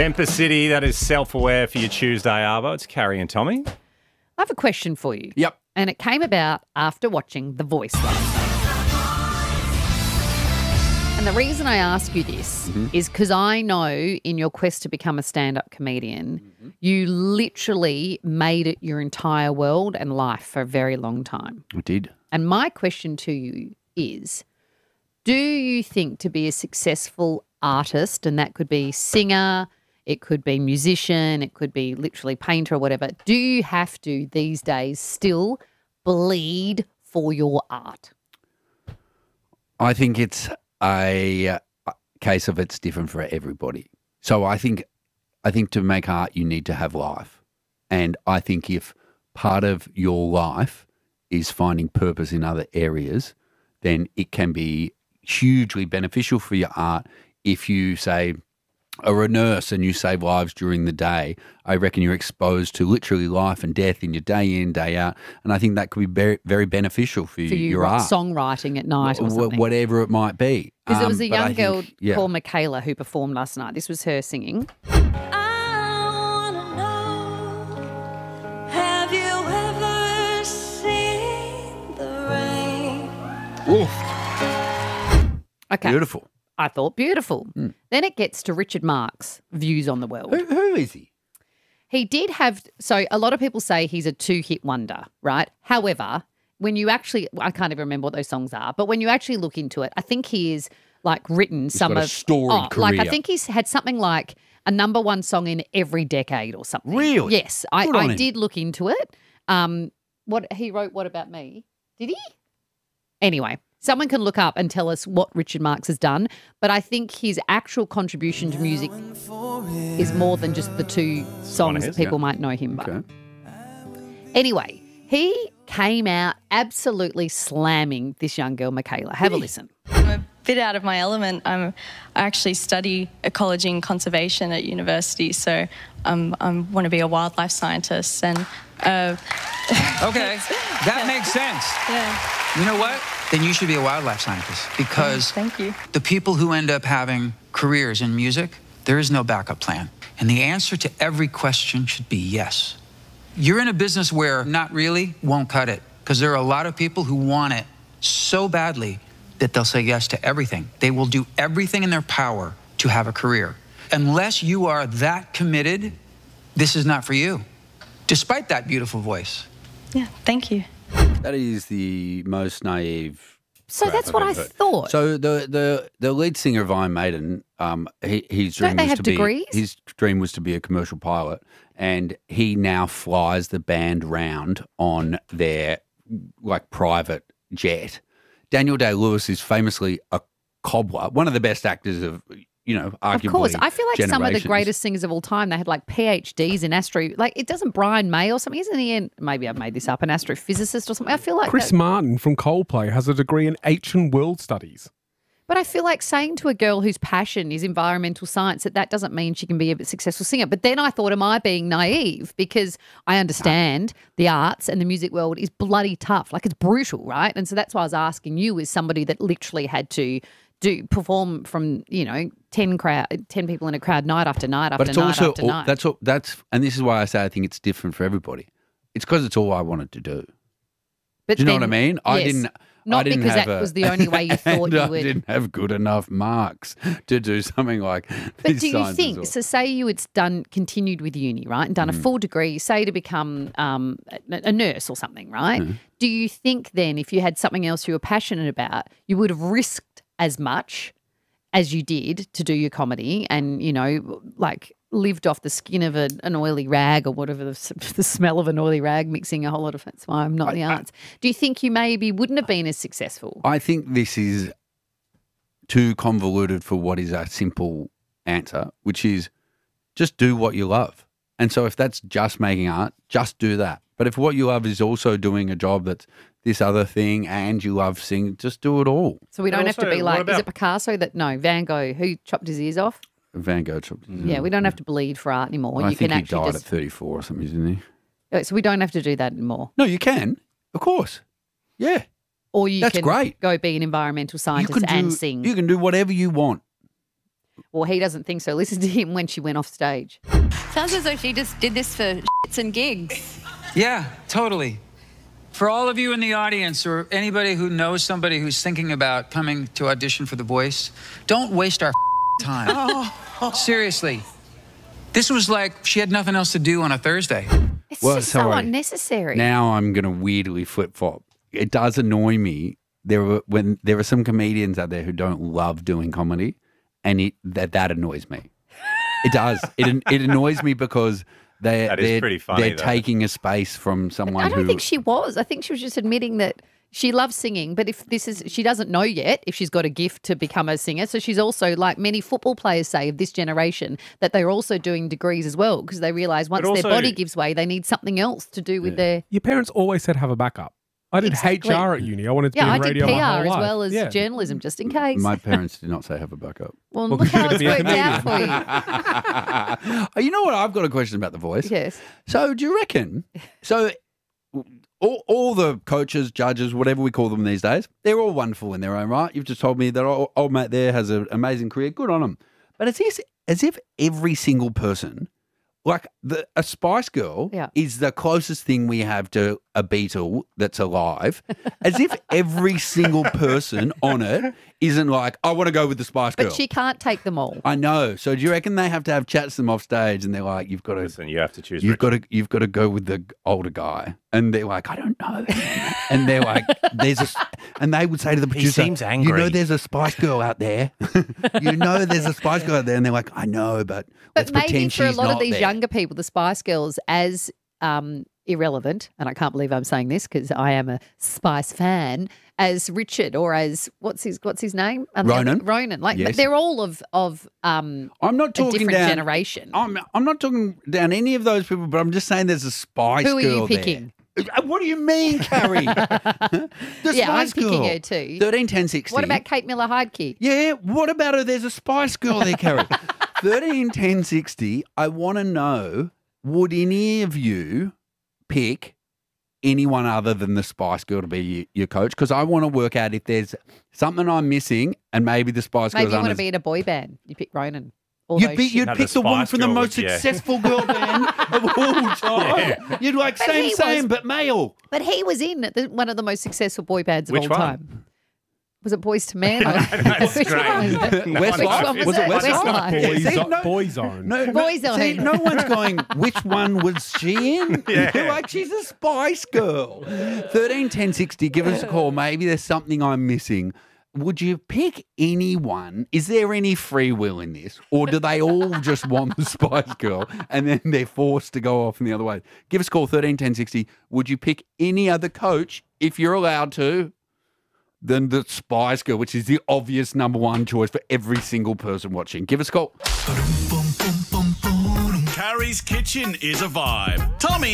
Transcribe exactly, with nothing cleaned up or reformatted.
Temper City, that is self-aware for your Tuesday, Arvo. It's Carrie and Tommy. I have a question for you. Yep. And it came about after watching The Voice last night. And the reason I ask you this mm-hmm. is because I know in your quest to become a stand-up comedian, mm-hmm. you literally made it your entire world and life for a very long time. I did. And my question to you is, do you think to be a successful artist, and that could be singer, it could be musician, it could be literally painter or whatever, do you have to these days still bleed for your art? I think it's a case of it's different for everybody. So I think I think to make art you need to have life. And I think if part of your life is finding purpose in other areas, then it can be hugely beneficial for your art. If you, say, are a nurse and you save lives during the day, I reckon you're exposed to literally life and death in your day in, day out. And I think that could be very, very beneficial for, for you, your art. Songwriting at night or something. Whatever it might be. Because um, there was a young think, girl yeah. called Michaela who performed last night. This was her singing. Oof. Okay. Beautiful. I thought beautiful. Mm. Then it gets to Richard Marx' views on the world. Who, who is he? He did have, so a lot of people say he's a two-hit wonder, right? However, when you actually, I can't even remember what those songs are, but when you actually look into it, I think he is like written he's some got of, a storied oh, career. like I think he's had something like a number one song in every decade or something. Really? Yes, I, Good on I him. did look into it. Um, what he wrote, What About Me? Did he? Anyway, someone can look up and tell us what Richard Marx has done, but I think his actual contribution to music is more than just the two songs his, that people yeah. might know him by. Okay. Anyway, he came out absolutely slamming this young girl, Michaela. Have a listen. I'm a bit out of my element. I'm, I actually study ecology and conservation at university, so um, I want to be a wildlife scientist. And uh, okay, that makes sense. Yeah. You know what? Then you should be a wildlife scientist because Thank you. the people who end up having careers in music, there is no backup plan. And the answer to every question should be yes. You're in a business where not really won't cut it because there are a lot of people who want it so badly that they'll say yes to everything. They will do everything in their power to have a career. Unless you are that committed, this is not for you, despite that beautiful voice. Yeah, thank you. That is the most naive. So crap that's I've what ever I heard. thought. So the the the lead singer of Iron Maiden, um, he, his Don't dream they was have to degrees? be his dream was to be a commercial pilot, and he now flies the band round on their like private jet. Daniel Day-Lewis is famously a cobbler, one of the best actors of. You know, arguably Of course. I feel like some of the generations. greatest singers of all time, they had like PhDs in astro. Like, it doesn't Brian May or something, isn't he? In, maybe I've made this up, an astrophysicist or something. I feel like Chris that, Martin from Coldplay has a degree in ancient world studies. But I feel like saying to a girl whose passion is environmental science that that doesn't mean she can be a successful singer. But then I thought, am I being naive? Because I understand the arts and the music world is bloody tough. Like, it's brutal, right? And so that's why I was asking you, as somebody that literally had to do perform from, you know, ten crowd, ten people in a crowd night after night after But it's night also after all, night. that's all, that's and this is why I say I think it's different for everybody. It's because it's all I wanted to do. But Do you know then- what I mean? I yes. didn't. Not I didn't because have that a, was the only way you thought and you I would. didn't have good enough marks to do something like. But this do you science think, as so say you had done, continued with uni, right, and done Mm. a full degree, say to become um, a, a nurse or something, right? Mm. Do you think then if you had something else you were passionate about, you would have risked as much as you did to do your comedy and, you know, like lived off the skin of a, an oily rag or whatever, the, the smell of an oily rag mixing a whole lot of, that's why I'm not in the arts. Do you think you maybe wouldn't have been as successful? I think this is too convoluted for what is a simple answer, which is just do what you love. And so if that's just making art, just do that. But if what you love is also doing a job that's this other thing and you love singing, just do it all. So we But don't have to also, be what like, is about- it Picasso that, no, Van Gogh, who chopped his ears off? Van Gogh. chopped his Yeah, ear. we don't have to bleed for art anymore. I you think can he actually died just, at thirty-four or something, didn't he? Uh, so we don't have to do that anymore. No, you can. Of course. Yeah. Or you That's can great. go be an environmental You scientist can do, and sing. You can do whatever you want. Well, he doesn't think so. Listen to him when she went off stage. Sounds as though she just did this for shits and gigs. Yeah, totally. For all of you in the audience or anybody who knows somebody who's thinking about coming to audition for The Voice, don't waste our time. Seriously. This was like she had nothing else to do on a Thursday. It's Well, just so sorry. unnecessary. Now I'm going to weirdly flip flop. It does annoy me. There are when there are some comedians out there who don't love doing comedy, and it that that annoys me. It does. It it annoys me because they That is they're, pretty funny, they're though. taking a space from someone I don't who think she was. I think she was just admitting that she loves singing, but if this is, she doesn't know yet if she's got a gift to become a singer. So she's also, like many football players say of this generation, that they're also doing degrees as well because they realise once also- their body gives way, they need something else to do with their. Your parents always said have a backup. I did Exactly. H R at uni. I wanted to Yeah, be I in did radio P my R whole as life. well as Yeah. journalism, just in case. my parents did not say have a backup. well, Well, look you how could it's be a worked out for you. You know what? I've got a question about The Voice. Yes. So do you reckon? So all, all the coaches, judges, whatever we call them these days, they're all wonderful in their own right. You've just told me that old, old mate there has an amazing career. Good on him. But it's as, as if every single person, like the, a Spice Girl, Yeah. is the closest thing we have to a Beatle that's alive. As if every single person on it isn't like, I want to go with the Spice Girl. But she can't take them all. I know. So do you reckon they have to have chats to them off stage, and they're like, "You've got to, Listen, you have to choose. you've Richard. got to, you've got to go with the older guy," and they're like, "I don't know," and they're like, "There's a," and they would say to the producer, seems "You angry." know, there's a Spice Girl out there. You know, there's a Spice Girl out there," and they're like, "I know, but, let's But maybe pretend for a she's lot of not these there." younger people, the Spice Girls, as um, irrelevant, and I can't believe I'm saying this because I am a Spice fan, as Richard or as what's his what's his name? Um, the other- Ronan. Ronan. Like Yes. they're all of of um, I'm not a talking different down. generation. I'm I'm not talking down any of those people, but I'm just saying there's a Spice Who are Girl you picking? there. Uh, What do you mean, Carrie? The Yeah, I'm Spice picking Girl. her too. Thirteen ten sixty. What about Kate Miller Heidke? Yeah, what about her? There's a Spice Girl there, Carrie. thirteen ten sixty, I want to know, would any of you pick anyone other than the Spice Girl to be your, your coach? Because I want to work out if there's something I'm missing and maybe the Spice Maybe Girls you aren't want to as- be in a boy band. You pick Ronan. All You'd, those be, shit- you'd No, pick the the, woman Spice from the Girl most would- yeah. successful girl band of all time. You'd like, But same, he same, was- but male. But he was in the, one of the most successful boy bands of Which all one? time. Was it Boys to Men? Or- That's Which great. one was it? No, Westlife? Which one was, Was it it? Westlife? Westlife. Boys, See, o- no- boys own. No, no, Boys see, Own. no one's going, which one was she in? Yeah. You're like, she's a Spice Girl. thirteen ten sixty, give us a call. Maybe there's something I'm missing. Would you pick anyone? Is there any free will in this? Or do they all just want the Spice Girl and then they're forced to go off in the other way? Give us a call, thirteen ten sixty. Would you pick any other coach, if you're allowed to, than the Spice Girl, which is the obvious number one choice for every single person watching? Give us a call. Carrie's Kitchen is a vibe. Tommy